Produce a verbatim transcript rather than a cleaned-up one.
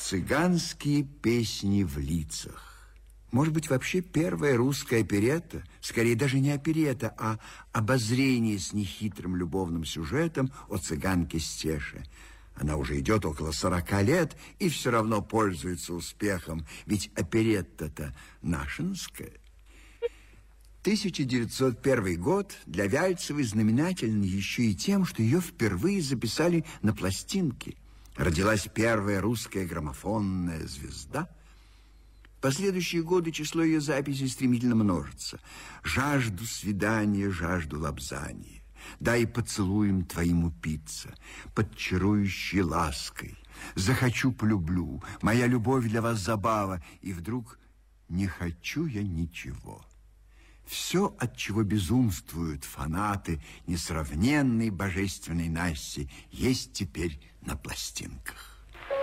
Цыганские песни в лицах. Может быть, вообще первая русская оперетта, скорее даже не оперетта, а обозрение с нехитрым любовным сюжетом о цыганке Стеше. Она уже идет около сорока лет и все равно пользуется успехом, ведь оперетта-то нашинская. тысяча девятьсот первый год для Вяльцевой знаменателен еще и тем, что ее впервые записали на пластинке. Родилась первая русская граммофонная звезда. В последующие годы число ее записей стремительно множится. «Жажду свидания, жажду лобзания. Дай поцелуем твоим упиться, под чарующей лаской. Захочу, полюблю, моя любовь для вас забава. И вдруг не хочу я ничего». Все, от чего безумствуют фанаты несравненной божественной Насти, есть теперь на пластинке.